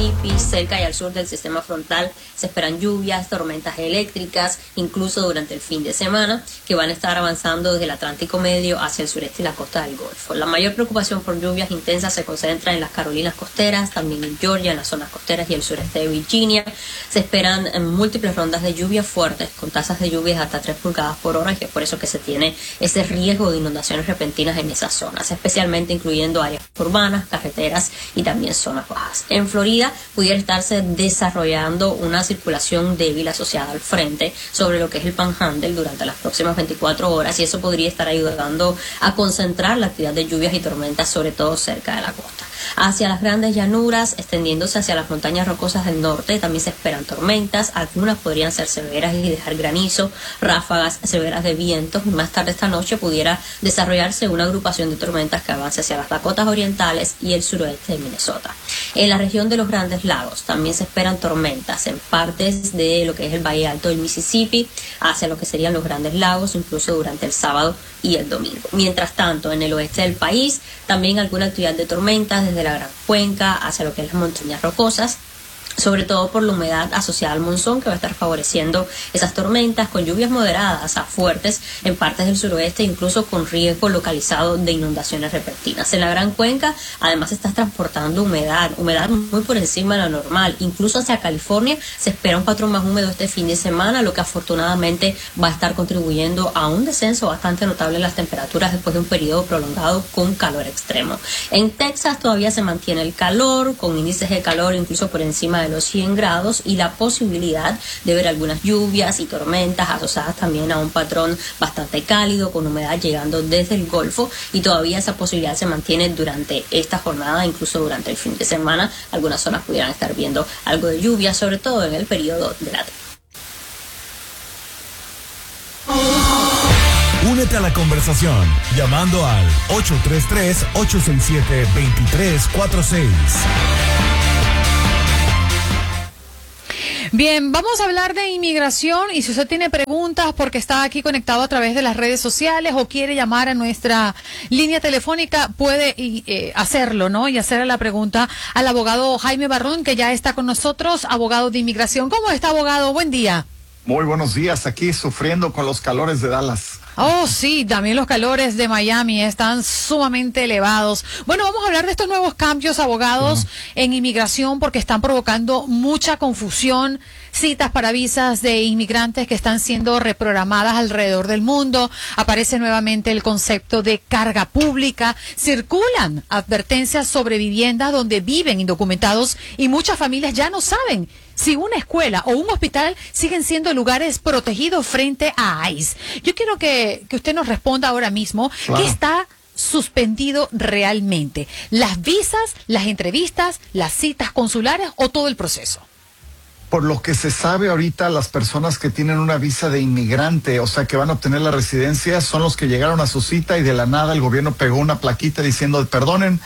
Mississippi, cerca y al sur del sistema frontal, se esperan lluvias, tormentas eléctricas, incluso durante el fin de semana, que van a estar avanzando desde el Atlántico Medio hacia el sureste y la costa del Golfo. La mayor preocupación por lluvias intensas se concentra en las Carolinas costeras, también en Georgia, en las zonas costeras y el sureste de Virginia. Se esperan múltiples rondas de lluvias fuertes, con tasas de lluvias hasta 3 pulgadas por hora, y es por eso que se tiene ese riesgo de inundaciones repentinas en esas zonas, especialmente incluyendo áreas urbanas, carreteras y también zonas bajas. En Florida pudiera estarse desarrollando una circulación débil asociada al frente sobre lo que es el Panhandle durante las próximas 24 horas, y eso podría estar ayudando a concentrar la actividad de lluvias y tormentas, sobre todo cerca de la costa. Hacia las grandes llanuras, extendiéndose hacia las montañas rocosas del norte, también se esperan tormentas. Algunas podrían ser severas y dejar granizo, ráfagas severas de vientos, y más tarde esta noche pudiera desarrollarse una agrupación de tormentas que avance hacia las Dakotas orientales y el suroeste de Minnesota. En la región de los Grandes Lagos también se esperan tormentas en partes de lo que es el Valle Alto del Mississippi hacia lo que serían los Grandes Lagos, incluso durante el sábado y el domingo. Mientras tanto, en el oeste del país también alguna actividad de tormentas desde la Gran Cuenca hacia lo que es las montañas rocosas, sobre todo por la humedad asociada al monzón, que va a estar favoreciendo esas tormentas, con lluvias moderadas a fuertes en partes del suroeste, incluso con riesgo localizado de inundaciones repentinas. En la Gran Cuenca, además, se está transportando humedad muy por encima de lo normal. Incluso hacia California se espera un patrón más húmedo este fin de semana, lo que afortunadamente va a estar contribuyendo a un descenso bastante notable en las temperaturas después de un periodo prolongado con calor extremo. En Texas todavía se mantiene el calor, con índices de calor incluso por encima de los 100 grados, y la posibilidad de ver algunas lluvias y tormentas asociadas también a un patrón bastante cálido con humedad llegando desde el Golfo, y todavía esa posibilidad se mantiene durante esta jornada, incluso durante el fin de semana. Algunas zonas pudieran estar viendo algo de lluvia, sobre todo en el periodo de la tarde. Únete a la conversación llamando al 833-867-2346. Bien, vamos a hablar de inmigración, y si usted tiene preguntas porque está aquí conectado a través de las redes sociales o quiere llamar a nuestra línea telefónica, puede hacerlo, ¿no? Y hacerle la pregunta al abogado Jaime Barrón, que ya está con nosotros, abogado de inmigración. ¿Cómo está, abogado? Buen día. Muy buenos días, aquí sufriendo con los calores de Dallas. Oh, sí, también los calores de Miami están sumamente elevados. Bueno, vamos a hablar de estos nuevos cambios, abogados, en inmigración, porque están provocando mucha confusión. Citas para visas de inmigrantes que están siendo reprogramadas alrededor del mundo. Aparece nuevamente el concepto de carga pública. Circulan advertencias sobre viviendas donde viven indocumentados, y muchas familias ya no saben si una escuela o un hospital siguen siendo lugares protegidos frente a ICE. Yo quiero que usted nos responda ahora mismo. Claro. ¿Qué está suspendido realmente? ¿Las visas, las entrevistas, las citas consulares o todo el proceso? Por lo que se sabe ahorita, las personas que tienen una visa de inmigrante, o sea, que van a obtener la residencia, son los que llegaron a su cita y de la nada el gobierno pegó una plaquita diciendo, perdonen,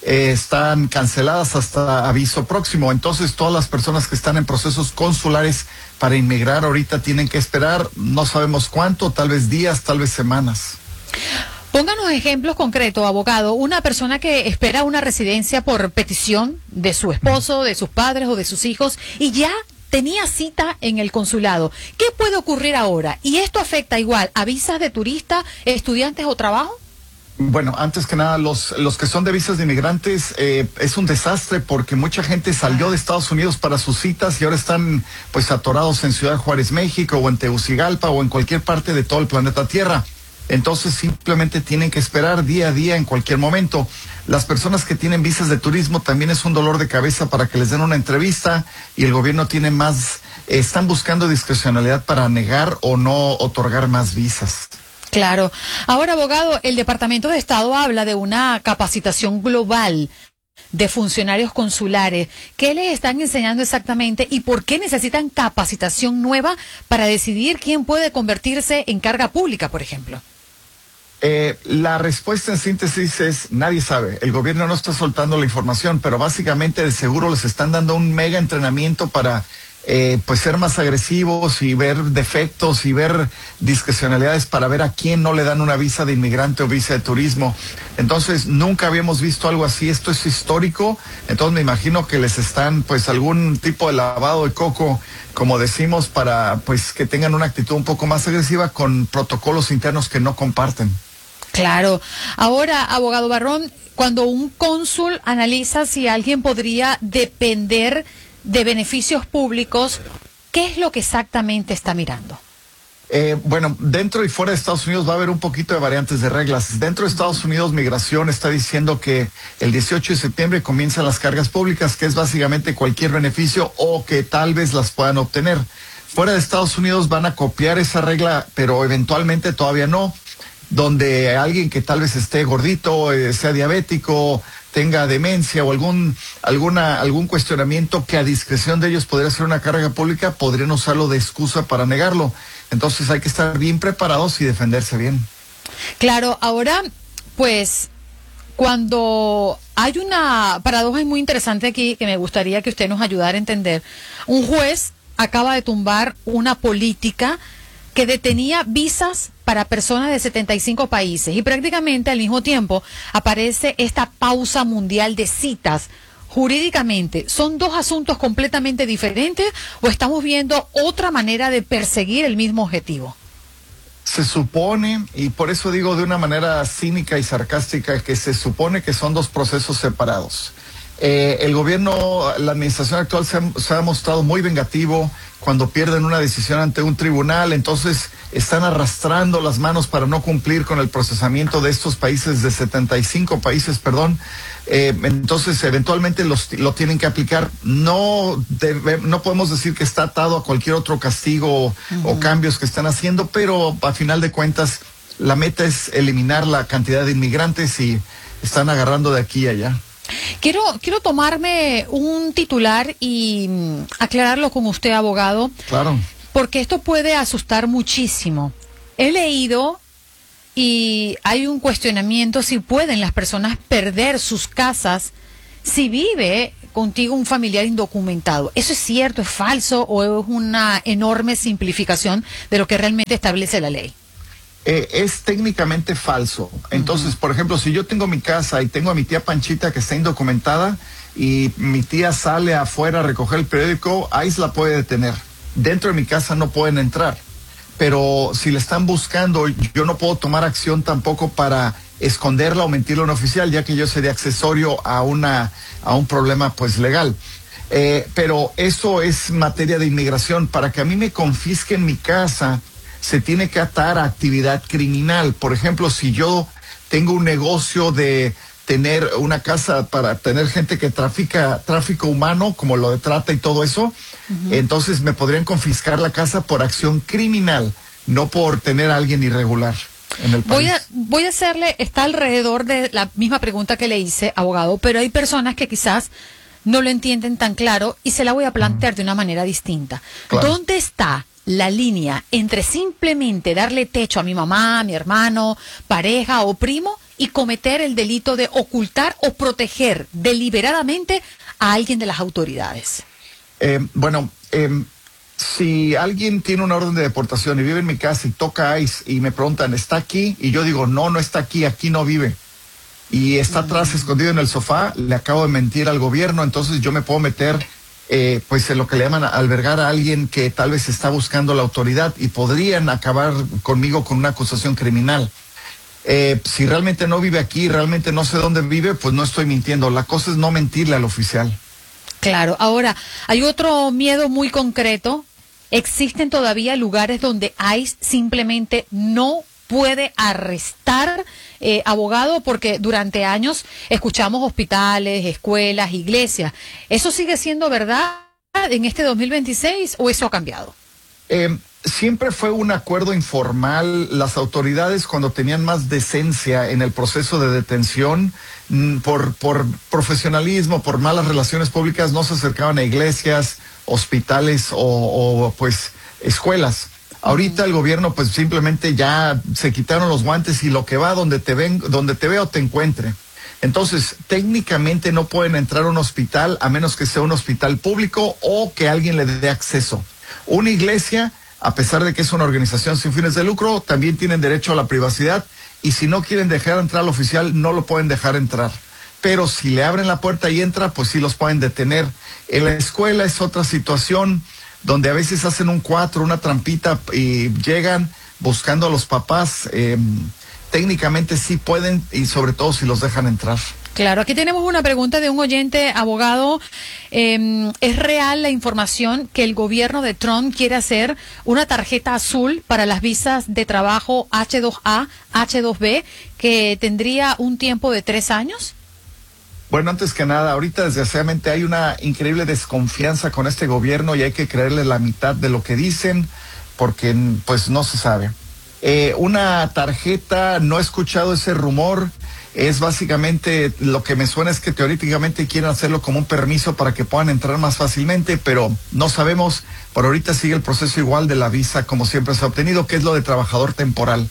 están canceladas hasta aviso próximo. Entonces, todas las personas que están en procesos consulares para inmigrar ahorita tienen que esperar, no sabemos cuánto, tal vez días, tal vez semanas. Pónganos ejemplos concretos, abogado. Una persona que espera una residencia por petición de su esposo, de sus padres o de sus hijos, y ya tenía cita en el consulado. ¿Qué puede ocurrir ahora? ¿Y esto afecta igual a visas de turista, estudiantes o trabajo? Bueno, antes que nada, los que son de visas de inmigrantes, es un desastre porque mucha gente salió de Estados Unidos para sus citas y ahora están pues atorados en Ciudad Juárez, México, o en Tegucigalpa, o en cualquier parte de todo el planeta Tierra. Entonces simplemente tienen que esperar día a día en cualquier momento. Las personas que tienen visas de turismo también es un dolor de cabeza para que les den una entrevista, y el gobierno tiene más, están buscando discrecionalidad para negar o no otorgar más visas. Claro. Ahora, abogado, el Departamento de Estado habla de una capacitación global de funcionarios consulares. ¿Qué les están enseñando exactamente y por qué necesitan capacitación nueva para decidir quién puede convertirse en carga pública, por ejemplo? La respuesta en síntesis es nadie sabe. El gobierno no está soltando la información, pero básicamente de seguro les están dando un mega entrenamiento para pues ser más agresivos y ver defectos y ver discrecionalidades para ver a quién no le dan una visa de inmigrante o visa de turismo. Entonces nunca habíamos visto algo así, esto es histórico, entonces me imagino que les están pues algún tipo de lavado de coco, como decimos, para pues que tengan una actitud un poco más agresiva con protocolos internos que no comparten. Claro. Ahora, abogado Barrón, cuando un cónsul analiza si alguien podría depender de beneficios públicos, ¿qué es lo que exactamente está mirando? Bueno, dentro y fuera de Estados Unidos va a haber un poquito de variantes de reglas. Dentro de Estados Unidos, Migración está diciendo que el 18 de septiembre comienzan las cargas públicas, que es básicamente cualquier beneficio o que tal vez las puedan obtener. Fuera de Estados Unidos van a copiar esa regla, pero eventualmente todavía no, donde alguien que tal vez esté gordito, sea diabético, tenga demencia o algún cuestionamiento que a discreción de ellos podría ser una carga pública, podrían usarlo de excusa para negarlo. Entonces hay que estar bien preparados y defenderse bien. Claro, ahora, pues, cuando hay una paradoja muy interesante aquí que me gustaría que usted nos ayudara a entender. Un juez acaba de tumbar una política que detenía visas para personas de 75 países y prácticamente al mismo tiempo aparece esta pausa mundial de citas. Jurídicamente, ¿son dos asuntos completamente diferentes o estamos viendo otra manera de perseguir el mismo objetivo? Se supone, y por eso digo de una manera cínica y sarcástica, que se supone que son dos procesos separados. El gobierno, la administración actual se ha mostrado muy vengativo cuando pierden una decisión ante un tribunal, entonces están arrastrando las manos para no cumplir con el procesamiento de estos países, de 75 países, perdón. Entonces eventualmente lo tienen que aplicar. No podemos decir que está atado a cualquier otro castigo o cambios que están haciendo, pero a final de cuentas la meta es eliminar la cantidad de inmigrantes y están agarrando de aquí y allá. Quiero tomarme un titular y aclararlo con usted, abogado. Claro. Porque esto puede asustar muchísimo. He leído y hay un cuestionamiento si pueden las personas perder sus casas si vive contigo un familiar indocumentado. ¿Eso es cierto, es falso o es una enorme simplificación de lo que realmente establece la ley? Es técnicamente falso. Entonces, por ejemplo, si yo tengo mi casa y tengo a mi tía Panchita que está indocumentada y mi tía sale afuera a recoger el periódico, ICE la puede detener. Dentro de mi casa no pueden entrar. Pero si la están buscando, yo no puedo tomar acción tampoco para esconderla o mentirle a un oficial, ya que yo sería accesorio a un problema pues legal. Pero eso es materia de inmigración. Para que a mí me confisquen mi casa, se tiene que atar a actividad criminal. Por ejemplo, si yo tengo un negocio de tener una casa para tener gente que tráfico humano, como lo de trata y todo eso, entonces me podrían confiscar la casa por acción criminal, no por tener a alguien irregular en el país. Voy a hacerle, está alrededor de la misma pregunta que le hice, abogado, pero hay personas que quizás no lo entienden tan claro y se la voy a plantear de una manera distinta. Claro. ¿Dónde está la línea entre simplemente darle techo a mi mamá, a mi hermano, pareja o primo y cometer el delito de ocultar o proteger deliberadamente a alguien de las autoridades? Si alguien tiene una orden de deportación y vive en mi casa y toca ICE y me preguntan, ¿está aquí? Y yo digo, no está aquí, aquí no vive. Y está atrás escondido en el sofá, le acabo de mentir al gobierno, entonces yo me puedo meter pues en lo que le llaman albergar a alguien que tal vez está buscando la autoridad y podrían acabar conmigo con una acusación criminal. Si realmente no vive aquí, realmente no sé dónde vive, pues no estoy mintiendo. La cosa es no mentirle al oficial. Claro. Ahora, hay otro miedo muy concreto. Existen todavía lugares donde ICE simplemente no puede arrestar, abogado, porque durante años escuchamos hospitales, escuelas, iglesias. ¿Eso sigue siendo verdad en este 2026 o eso ha cambiado? Siempre fue un acuerdo informal. Las autoridades, cuando tenían más decencia en el proceso de detención, por profesionalismo, por malas relaciones públicas, no se acercaban a iglesias, hospitales o pues escuelas. Ahorita el gobierno pues simplemente ya se quitaron los guantes y lo que va donde te veo te encuentre. Entonces, técnicamente no pueden entrar a un hospital a menos que sea un hospital público o que alguien le dé acceso. Una iglesia, a pesar de que es una organización sin fines de lucro, también tienen derecho a la privacidad y si no quieren dejar entrar al oficial, no lo pueden dejar entrar. Pero si le abren la puerta y entra, pues sí los pueden detener. En la escuela es otra situación donde a veces hacen un 4, una trampita y llegan buscando a los papás. Técnicamente sí pueden y sobre todo si los dejan entrar. Claro, aquí tenemos una pregunta de un oyente, abogado. ¿Es real la información que el gobierno de Trump quiere hacer una tarjeta azul para las visas de trabajo H2A, H2B, que tendría un tiempo de 3 años? Bueno, antes que nada, ahorita desgraciadamente hay una increíble desconfianza con este gobierno y hay que creerle la mitad de lo que dicen porque pues no se sabe. Una tarjeta, no he escuchado ese rumor, es básicamente, lo que me suena es que teóricamente quieren hacerlo como un permiso para que puedan entrar más fácilmente, pero no sabemos, por ahorita sigue el proceso igual de la visa como siempre se ha obtenido, que es lo de trabajador temporal.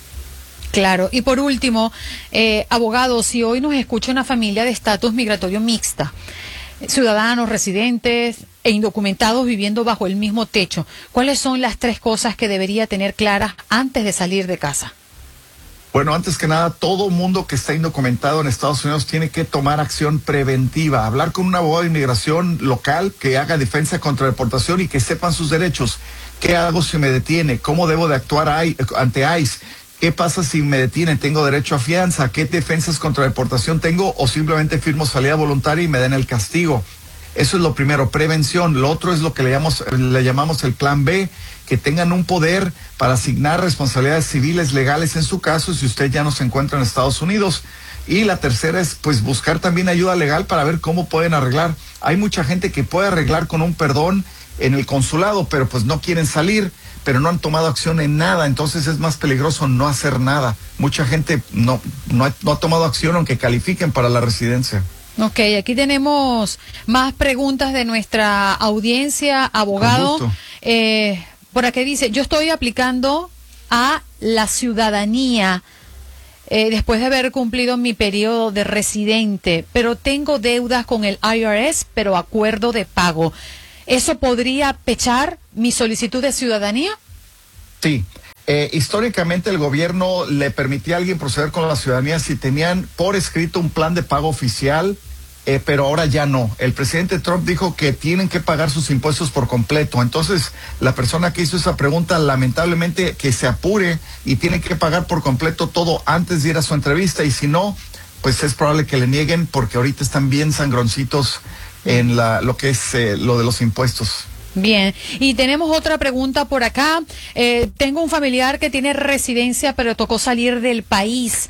Claro, y por último, abogado, si hoy nos escucha una familia de estatus migratorio mixta, ciudadanos, residentes e indocumentados viviendo bajo el mismo techo, ¿cuáles son las 3 cosas que debería tener claras antes de salir de casa? Bueno, antes que nada, todo mundo que está indocumentado en Estados Unidos tiene que tomar acción preventiva, hablar con un abogado de inmigración local que haga defensa contra deportación y que sepan sus derechos. ¿Qué hago si me detiene? ¿Cómo debo de actuar ante ICE? ¿Qué pasa si me detienen? ¿Tengo derecho a fianza? ¿Qué defensas contra deportación tengo? ¿O simplemente firmo salida voluntaria y me den el castigo? Eso es lo primero, prevención. Lo otro es lo que le llamamos el plan B, que tengan un poder para asignar responsabilidades civiles legales en su caso si usted ya no se encuentra en Estados Unidos. Y la tercera es pues buscar también ayuda legal para ver cómo pueden arreglar. Hay mucha gente que puede arreglar con un perdón en el consulado, pero pues no quieren salir, pero no han tomado acción en nada, entonces es más peligroso no hacer nada. Mucha gente no ha tomado acción aunque califiquen para la residencia. Ok, aquí tenemos más preguntas de nuestra audiencia, abogado. Por aquí dice, yo estoy aplicando a la ciudadanía después de haber cumplido mi periodo de residente, pero tengo deudas con el IRS, pero acuerdo de pago. ¿Eso podría pechar mi solicitud de ciudadanía? Sí. Históricamente el gobierno le permitía a alguien proceder con la ciudadanía si tenían por escrito un plan de pago oficial, pero ahora ya no. El presidente Trump dijo que tienen que pagar sus impuestos por completo. Entonces, la persona que hizo esa pregunta, lamentablemente, que se apure y tiene que pagar por completo todo antes de ir a su entrevista. Y si no, pues es probable que le nieguen porque ahorita están bien sangroncitos en lo que es lo de los impuestos. Bien, y tenemos otra pregunta por acá. Tengo un familiar que tiene residencia, pero tocó salir del país.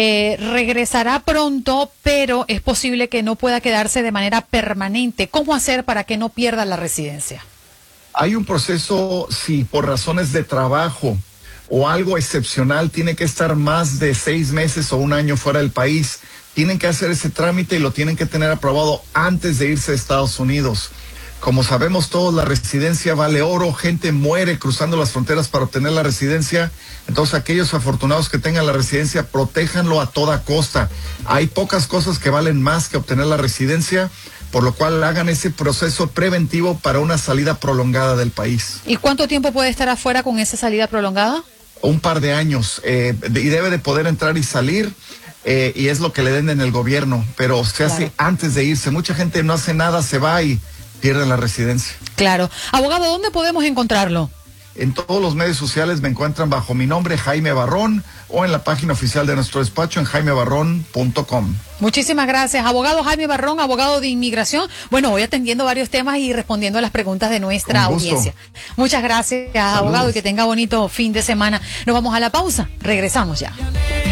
Regresará pronto, pero es posible que no pueda quedarse de manera permanente. ¿Cómo hacer para que no pierda la residencia? Hay un proceso, si por razones de trabajo o algo excepcional tiene que estar más de 6 meses o 1 año fuera del país, tienen que hacer ese trámite y lo tienen que tener aprobado antes de irse a Estados Unidos. Como sabemos todos, la residencia vale oro, gente muere cruzando las fronteras para obtener la residencia, entonces aquellos afortunados que tengan la residencia, protéjanlo a toda costa. Hay pocas cosas que valen más que obtener la residencia, por lo cual hagan ese proceso preventivo para una salida prolongada del país. ¿Y cuánto tiempo puede estar afuera con esa salida prolongada? Un par de años, y debe de poder entrar y salir. Y es lo que le den en el gobierno, pero se hace antes de irse. Mucha gente no hace nada, se va y pierde la residencia. Claro. Abogado, ¿dónde podemos encontrarlo? En todos los medios sociales me encuentran bajo mi nombre, Jaime Barrón, o en la página oficial de nuestro despacho en jaimebarrón.com. Muchísimas gracias, abogado Jaime Barrón, abogado de inmigración. Bueno, voy atendiendo varios temas y respondiendo a las preguntas de nuestra audiencia. Muchas gracias, abogado, y que tenga bonito fin de semana. Nos vamos a la pausa, regresamos ya.